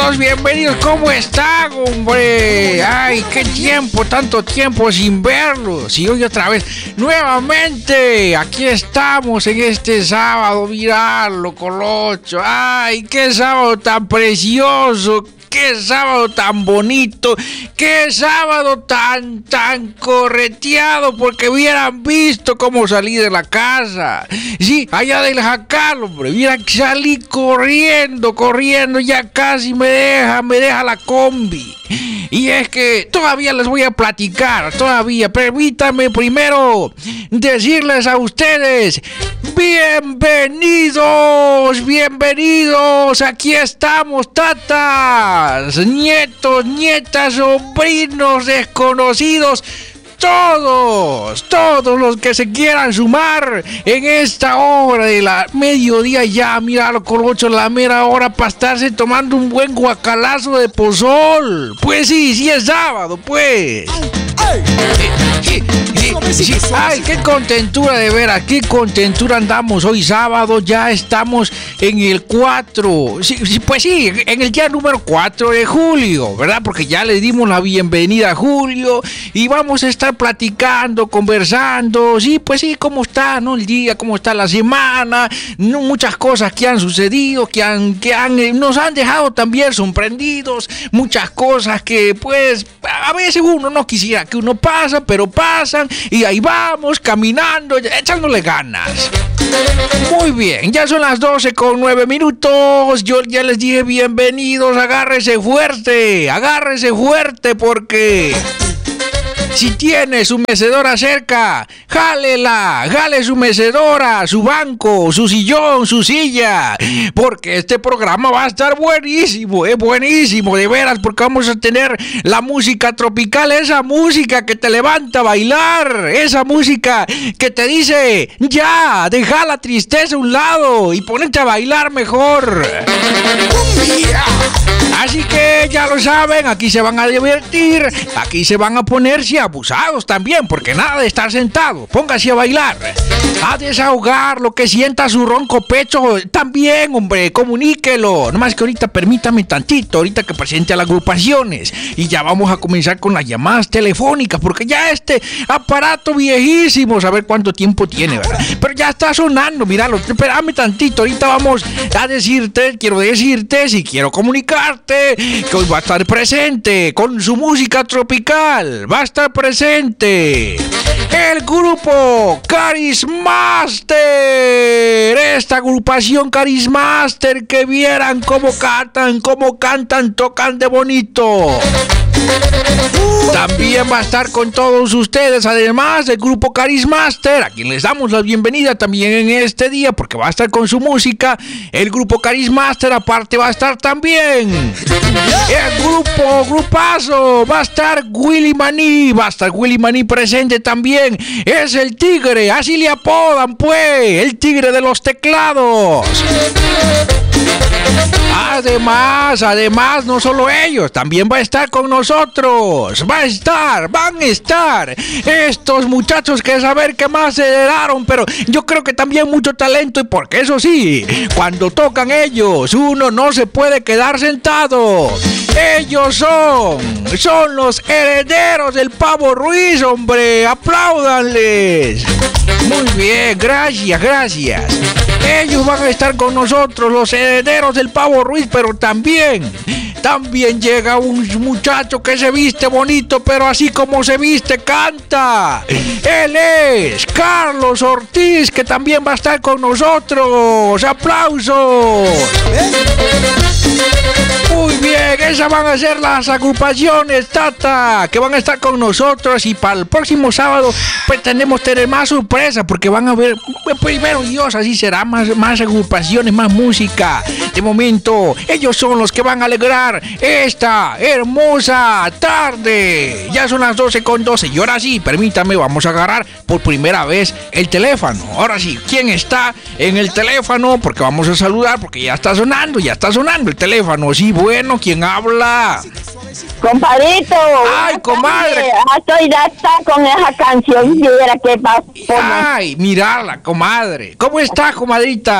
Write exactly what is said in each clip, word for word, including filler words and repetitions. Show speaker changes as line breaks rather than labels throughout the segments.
bienvenidos, bienvenidos. ¿Cómo están, hombre? Ay, qué tiempo, tanto tiempo sin verlos. Y hoy otra vez, nuevamente, aquí estamos en este sábado. Mirarlo, Colocho. Ay, qué sábado tan precioso. Qué sábado tan bonito, qué sábado tan, tan correteado, porque hubieran visto cómo salí de la casa. Sí, allá del Jacal, hombre, mira, salí corriendo, corriendo, ya casi me deja, me deja la combi. Y es que todavía les voy a platicar, todavía, permítanme primero decirles a ustedes, bienvenidos, bienvenidos, aquí estamos, tatas, nietos, nietas, sobrinos, desconocidos, todos, todos los que se quieran sumar en esta hora de la mediodía ya, míralo, Colocho, la mera hora para estarse tomando un buen guacalazo de pozol. Pues sí, sí es sábado, pues. ¡Ay! Sí, sí, sí, sí. Ay, qué contentura de veras, qué contentura andamos hoy sábado, ya estamos en el cuatro, sí, sí, pues sí, en el día número cuatro de julio, ¿verdad? Porque ya le dimos la bienvenida a julio y vamos a estar platicando, conversando, sí, pues sí, cómo está, ¿no? El día, cómo está la semana, no, muchas cosas que han sucedido, que han, que han, eh, nos han dejado también sorprendidos, muchas cosas que pues a veces uno no quisiera que uno pasa, pero pasan y ahí vamos caminando, echándole ganas. Muy bien, ya son las doce con nueve minutos. Yo ya les dije bienvenidos, agárrese fuerte, agárrese fuerte porque si tiene su mecedora cerca, jálela, jale su mecedora, su banco, su sillón, su silla, porque este programa va a estar buenísimo, es eh, buenísimo, de veras, porque vamos a tener la música tropical, esa música que te levanta a bailar, esa música que te dice, ya, deja la tristeza a un lado y ponete a bailar mejor. Así que ya lo saben, aquí se van a divertir, aquí se van a ponerse abusados también, porque nada de estar sentado, póngase a bailar, a desahogar lo que sienta su ronco pecho, también, hombre, comuníquelo, nomás que ahorita permítame tantito, ahorita que presente a las agrupaciones, y ya vamos a comenzar con las llamadas telefónicas, porque ya este aparato viejísimo, a ver cuánto tiempo tiene, ¿verdad? Pero ya está sonando, míralo, espérame tantito, ahorita vamos a decirte, quiero decirte, si quiero comunicarte, que hoy va a estar presente con su música tropical, va a estar presente el grupo Carismaster, esta agrupación Carismaster, que vieran cómo cantan, cómo cantan, tocan de bonito. También va a estar con todos ustedes, además del grupo Carismaster, a quien les damos la bienvenida también en este día, porque va a estar con su música. El grupo Carismaster aparte va a estar también el grupo, grupazo, va a estar Willy Maní, va a estar Willy Maní presente también. Es el tigre, así le apodan pues, el tigre de los teclados. Además, además, no solo ellos, también va a estar con nosotros, va a estar, van a estar estos muchachos que saber qué más se heredaron, pero yo creo que también mucho talento, y porque eso sí, cuando tocan ellos, uno no se puede quedar sentado. Ellos son, son los herederos del Pavo Ruiz, hombre, apláudanles. Muy bien, gracias, gracias. Ellos van a estar con nosotros, los herederos del Pavo Ruiz, pero también, también llega un muchacho que se viste bonito, pero así como se viste, canta. Él es Carlos Ortiz, que también va a estar con nosotros. ¡Aplausos! Muy bien, esas van a ser las agrupaciones, Tata, que van a estar con nosotros, y para el próximo sábado pretendemos tener más sorpresas, porque van a ver, primero Dios, así será, más, más agrupaciones, más música. De momento, ellos son los que van a alegrar esta hermosa tarde. Ya son las doce con doce, y ahora sí, permítame, vamos a agarrar por primera vez el teléfono. Ahora sí, ¿quién está en el teléfono? Porque vamos a saludar, porque ya está sonando, ya está sonando el teléfono. Sí, bueno, ¿quién habla?
Compadrito.
Ay, comadre.
Estoy ya está con esa canción. Mira qué pasa.
Ay, mirarla, comadre. ¿Cómo está, comadrita?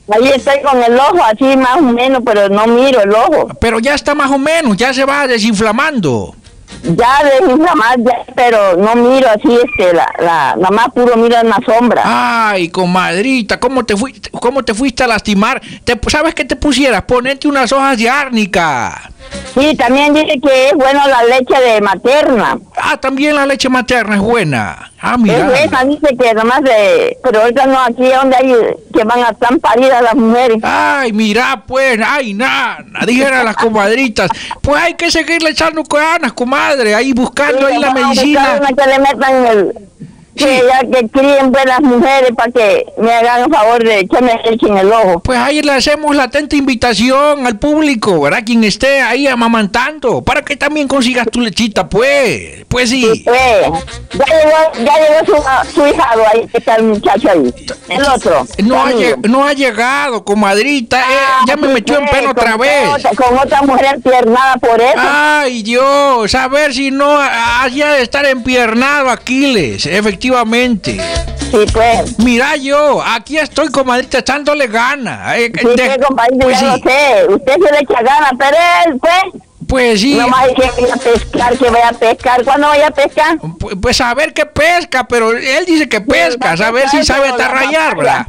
Ahí estoy con el ojo así más o menos, pero no miro el ojo.
Pero ya está más o menos, ya se va desinflamando.
Ya desinflamar, ya, pero no miro así, este, la, la, nada más puro miro en la sombra.
Ay, comadrita, ¿cómo te fuiste, cómo te fuiste a lastimar? Te, ¿Sabes qué te pusieras? Ponete unas hojas de árnica.
Sí, también dice que es bueno la leche de materna.
Ah, también la leche materna es buena. Ah, mira.
Es buena, dice que nomás de... Pero ahorita no, aquí donde hay que van a estar paridas las mujeres.
Ay, mira, pues, ay, nada, dijeron las comadritas. Pues hay que seguirle echando ganas, comadre, ahí buscando
Sí,
ahí la
vamos a
medicina.
buscar una que le metan el... Que
Sí.
ya que críen buenas mujeres para que me hagan el favor de echarme leche en el ojo.
Pues ahí le hacemos la atenta invitación al público, ¿verdad? Quien esté ahí amamantando, para que también consigas tu lechita, pues. Pues sí.
Sí, pues, ya llegó, ya llegó su, su hijado ahí, que está el muchacho ahí. El otro.
No ha,
amigo.
lleg- no ha llegado, comadrita. eh,
Ah,
ya me
pues,
metió en
pues,
pena otra
con
vez.
Otra, con otra mujer empiernada por eso.
Ay, Dios, a ver si no haya de estar empiernado Aquiles, efectivamente.
Sí, pues.
Mira yo, aquí estoy, comadrita, echándole ganas. eh,
Sí,
de-
pues, compadre,
pues
ya
sí,
lo sé. Usted se le echa ganas, pero él, pues.
pues sí.
No más que vaya a pescar, que vaya a pescar. ¿Cuándo vaya a pescar?
Pu- Pues a ver qué pesca, pero él dice que pesca, a ver si sabe atarrayar, ¿verdad?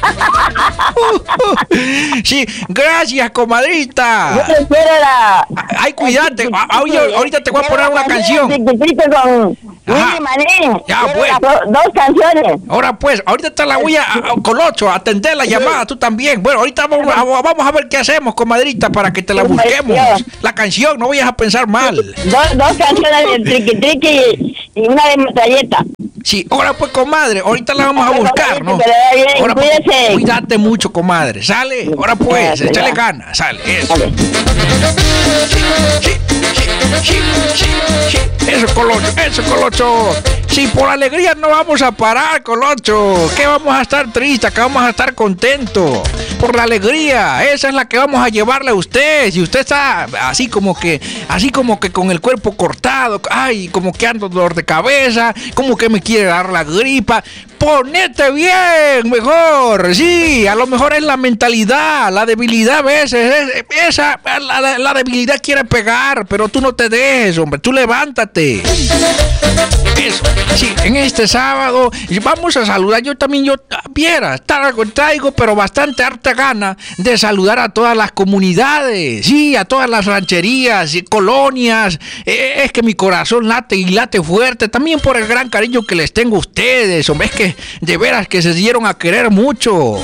Sí, gracias, comadrita.
Yo prefiero la...
Ay, cuídate, a- a- oye, ahorita te voy a poner una canción.
Chiquitito con
Ajá.
Willy Manín.
Ya,
Quiero
pues.
las do- dos canciones.
Ahora pues, ahorita te la voy a, a- a- Colocho, a atender la llamada, tú también. Bueno, ahorita vamos a, vamos a ver qué hacemos, comadrita, para que te la busquemos. La canción, no vayas a pensar mal.
Dos, dos canciones de triqui triqui y, y una de metralleta.
Sí, ahora pues, comadre, ahorita la vamos a buscar, ¿no?
Que le vaya bien,
Ahora, pues,
cuídese.
cuídate mucho, comadre. Sale, ahora pues,
Gracias,
échale
ya.
ganas, sale. Eso.
Vale.
Sí, sí, sí, sí, sí. Eso, Colocho, eso, Colocho. Si por alegría no vamos a parar, Colocho. Que vamos a estar tristes, que vamos a estar contentos. Por la alegría, esa es la que vamos a llevarle a usted. Si usted está así como que, así como que con el cuerpo cortado, ay, como que ando dolor de cabeza, como que me quiere dar la gripa, ponete bien, mejor. Sí, a lo mejor es la mentalidad, la debilidad a veces, es- esa, la, la- la debilidad quiere pegar, pero tú no te dejes, hombre, tú levántate. Eso, sí, en este sábado vamos a saludar, yo también, yo, viera, traigo, traigo, pero bastante harta gana de saludar a todas las comunidades, sí, a todas las rancherías y colonias, eh, es que mi corazón late y late fuerte, también por el gran cariño que les tengo a ustedes, hombre, es que de veras que se dieron a querer mucho.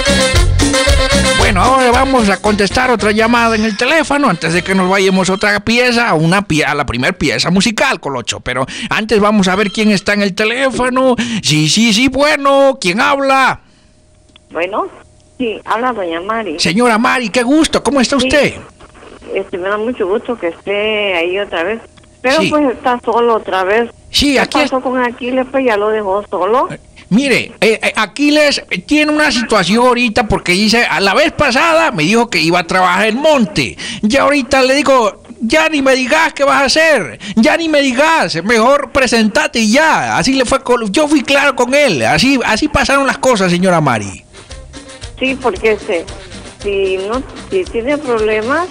Bueno, ahora vamos a contestar otra llamada en el teléfono antes de que nos vayamos a otra pieza, a una pie- a la primera pieza musical, Colocho. Pero antes vamos a ver quién está en el teléfono. Sí, sí, sí, bueno, ¿quién habla?
Bueno, sí, habla doña Mari.
Señora Mari, qué gusto, ¿cómo está
Sí.
usted?
Este, me da mucho gusto que esté ahí otra vez. Pero
Sí.
pues está solo otra vez.
Sí,
¿Qué
aquí
pasó con Aquiles? Pues ya lo dejó solo.
Mire, eh, eh, Aquiles tiene una situación ahorita porque dice, a la vez pasada me dijo que iba a trabajar en monte. Ya ahorita le digo, ya ni me digas qué vas a hacer, ya ni me digas, mejor presentate y ya. Así le fue, con, yo fui claro con él, así, así pasaron las cosas, señora Mari.
Sí, porque este, si no, si tiene problemas,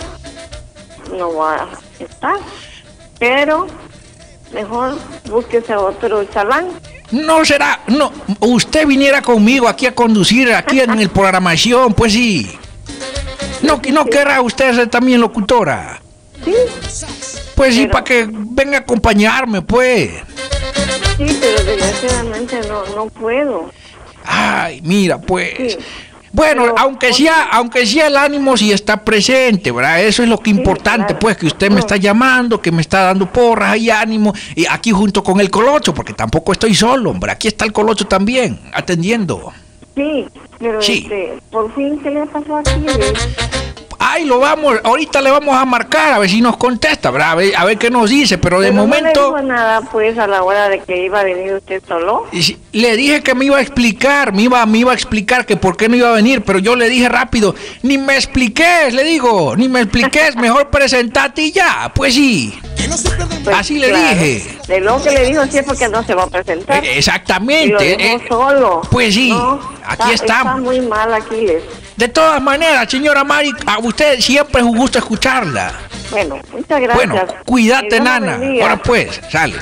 no va a estar. Pero mejor búsquese otro chalán.
No será, no, usted viniera conmigo aquí a conducir, aquí en el programación, pues sí. No, no querrá usted ser también locutora.
Sí,
Pues sí,
Pero-
para que venga a acompañarme, pues.
sí, pero desgraciadamente no, no puedo.
Ay, mira, pues.
Sí.
Bueno,
Pero-
aunque sea, aunque sea el ánimo sí está presente, ¿verdad? Eso es lo que
Sí,
importante,
claro.
pues, que usted me
No.
está llamando, que me está dando porras y ánimo, y aquí junto con el Colocho, porque tampoco estoy solo, hombre, aquí está el Colocho también, atendiendo.
Sí, pero
Sí.
este, por fin, ¿qué le pasó a Aquiles?
Ay, lo vamos, ahorita le vamos a marcar a ver si nos contesta, ¿verdad? A ver, a ver qué nos dice, pero de
Pero
momento
no le dijo nada, pues, a la hora de que iba a venir usted solo.
y si- le dije que me iba a explicar, me iba, me iba a explicar que por qué no iba a venir, pero yo le dije rápido, ni me expliques, le digo, ni me expliques, mejor presentate y ya, pues sí.
Pues,
Así le
claro.
dije.
De lo que le dijo, sí, es porque no se va a presentar.
Eh,
Y lo
Exactamente.
dejó
eh,
solo.
pues sí,
No,
aquí
está,
estamos.
Está muy mal Aquiles.
De todas maneras, señora Mari, a usted siempre es un gusto escucharla.
Bueno, muchas gracias.
Bueno, cuídate,
Que Dios la
nana.
bendiga.
Ahora pues, sale.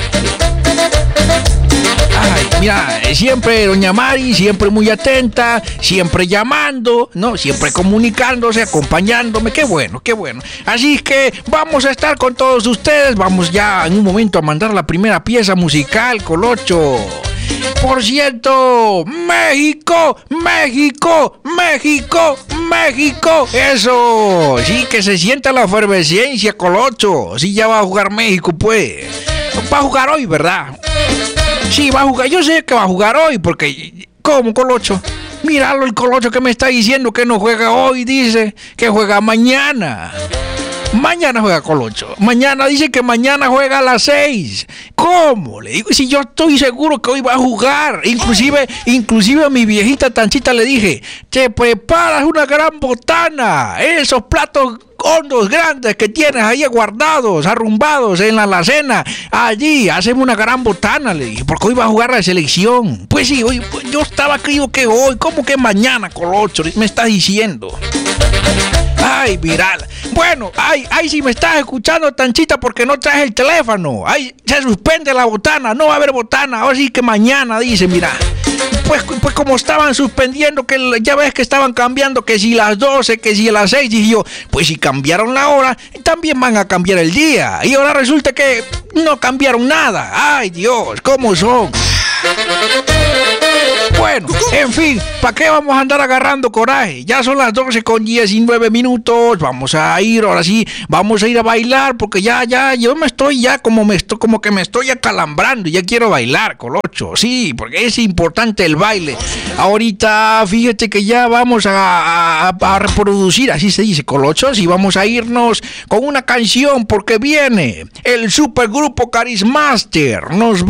Ay, mira, eh, siempre doña Mari, siempre muy atenta, siempre llamando, ¿no? Siempre comunicándose, acompañándome, qué bueno, qué bueno. Así que vamos a estar con todos ustedes, vamos ya en un momento a mandar la primera pieza musical, Colocho. Por cierto, México, México, México, México, eso, sí, que se sienta la efervescencia, Colocho, sí, ya va a jugar México, pues, va a jugar hoy, ¿verdad? Sí, va a jugar, yo sé que va a jugar hoy, porque, ¿cómo, Colocho? Míralo el Colocho que me está diciendo que no juega hoy, dice, que juega mañana. Mañana juega Colocho. Mañana dice que mañana juega a las seis. ¿Cómo? Le digo, si yo estoy seguro que hoy va a jugar. Inclusive, inclusive a mi viejita Tanchita le dije, te preparas una gran botana. Esos platos hondos grandes que tienes ahí guardados, arrumbados en la alacena. Allí, hacemos una gran botana, le dije, porque hoy va a jugar la selección. Pues sí, hoy, yo estaba creyendo que hoy, ¿cómo que mañana, Colocho? Me está diciendo. Ay, viral. Bueno, ay, ay, si me estás escuchando, Tanchita, porque no traes el teléfono. Ay, se suspende la botana, no va a haber botana. Ahora sí que mañana, dice, mira. Pues, pues como estaban suspendiendo, que ya ves que estaban cambiando, que si las doce, que si las seis, dije yo, pues si cambiaron la hora, también van a cambiar el día. Y ahora resulta que no cambiaron nada. Ay, Dios, ¿cómo son? Bueno, en fin, ¿para qué vamos a andar agarrando coraje? Ya son las doce con diecinueve minutos, vamos a ir, ahora sí, vamos a ir a bailar, porque ya, ya, yo me estoy ya como me estoy, como que me estoy acalambrando, ya quiero bailar, Colocho, sí, porque es importante el baile. Ahorita, fíjate que ya vamos a, a, a reproducir, así se dice, Colocho, y vamos a irnos con una canción, porque viene el supergrupo Carismaster, nos